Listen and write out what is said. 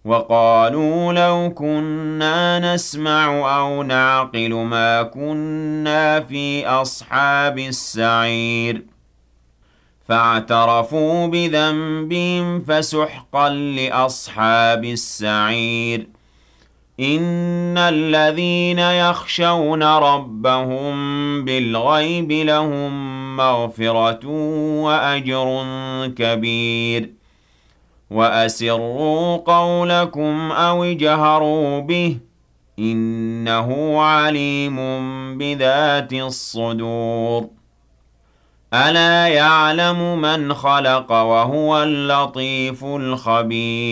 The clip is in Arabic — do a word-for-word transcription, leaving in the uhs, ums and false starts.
وَقَالُوا لَوْ كُنَّا نَسْمَعُ أَوْ نَعْقِلُ مَا كُنَّا فِي أَصْحَابِ السَّعِيرِ فَاعْتَرَفُوا بِذَنبِهِمْ فَسُحْقًا لِّأَصْحَابِ السَّعِيرِ إِنَّ الَّذِينَ يَخْشَوْنَ رَبَّهُم بِالْغَيْبِ لَهُم مَّغْفِرَةٌ وَأَجْرٌ كَبِيرٌ وَأَسِرُّوا قَوْلَكُمْ أَوِ اجْهَرُوا بِهِ إِنَّهُ عَلِيمٌ بِذَاتِ الصُّدُورِ أَلَا يَعْلَمُ مَنْ خَلَقَ وَهُوَ اللَّطِيفُ الْخَبِيرُ